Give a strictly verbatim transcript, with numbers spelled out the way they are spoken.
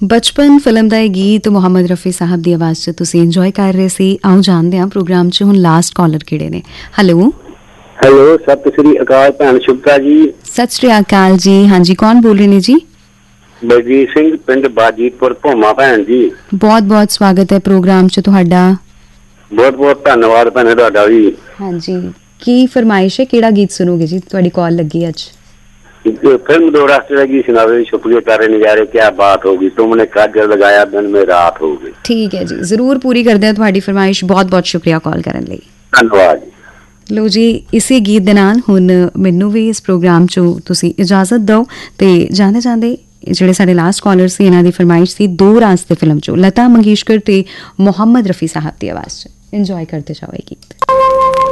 ਬਚਪਨ ਫਿਲਮ ਦਾ ਇਹ ਗੀਤ ਮੁਹੰਮਦ ਰਫੀ ਸਾਹਿਬ ਦੀ ਆਵਾਜ਼ 'ਚ ਤੁਸੀਂ ਇੰਜੋਏ ਕਰ ਰਹੇ ਸੀ। ਆਓ ਜਾਣਦੇ ਹਾਂ ਪ੍ਰੋਗਰਾਮ 'ਚ ਹੁਣ ਲਾਸਟ ਕਾਲਰ ਕਿਹੜੇ ਨੇ। ਹੈਲੋ ਹੈਲੋ, ਸਤਿ ਸ੍ਰੀ ਅਕਾਲ ਭੈਣ ਸ਼ੁਭਤਾ ਜੀ। ਸਤਿ ਸ੍ਰੀ ਅਕਾਲ ਜੀ। ਹਾਂਜੀ, ਕੌਣ ਬੋਲ ਰਹੇ ਨੇ ਜੀ? ਬਲਜੀਤ ਸਿੰਘ, ਪਿੰਡ ਬਾਜੀਪੁਰ ਭੋਮਾ। ਭੈਣ ਜੀ ਬਹੁਤ ਬਹੁਤ ਸਵਾਗਤ ਹੈ ਪ੍ਰੋਗਰਾਮ 'ਚ ਤੁਹਾਡਾ। ਬਹੁਤ ਬਹੁਤ ਧੰਨਵਾਦ ਭੈਣੇ ਤੁਹਾਡਾ ਵੀ। ਹਾਂਜੀ, ਕੀ ਫਰਮਾਇਸ਼ ਹੈ, ਕਿਹੜਾ ਗੀਤ ਸੁਣੋਗੇ ਜੀ? ਤੁਹਾਡੀ ਕਾਲ ਲੱਗੀ ਅੱਜ। फिल्म दो रास्ते लगी सुनावे छुपके तारे नजारे क्या बात होगी तुमने काजल लगाया दिन में रात हो गई। ਠੀਕ ਹੈ ਜੀ, ਜ਼ਰੂਰ ਪੂਰੀ ਕਰਦੇ ਹਾਂ ਤੁਹਾਡੀ ਫਰਮਾਇਸ਼। ਬਹੁਤ ਬਹੁਤ ਸ਼ੁਕਰੀਆ ਕਾਲ ਕਰਨ ਲਈ। ਧੰਨਵਾਦ ਜੀ। ਲੋ ਜੀ, ਇਸੇ ਗੀਤ ਦੇ ਨਾਲ ਹੁਣ ਮੈਨੂੰ ਵੀ ਇਸ ਪ੍ਰੋਗਰਾਮ 'ਚੋਂ ਤੁਸੀਂ ਇਜਾਜ਼ਤ ਦਿਓ ਤੇ ਜਾਂਦੇ ਜਾਂਦੇ ਜਿਹੜੇ ਸਾਡੇ ਲਾਸਟ ਕਾਲਰ ਸੀ ਇਹਨਾਂ ਦੀ ਫਰਮਾਇਸ਼ ਸੀ ਦੋ ਰਾਸਤੇ ਫਿਲਮ 'ਚੋਂ ਲਤਾ ਮੰਗੇਸ਼ਕਰ ਤੇ ਮੁਹੰਮਦ ਰਫੀ ਸਾਹਿਬ ਦੀ ਆਵਾਜ਼ 'ਚ। ਇੰਜੋਏ ਕਰਦੇ ਜਾਓ ਇਹ ਗੀਤ।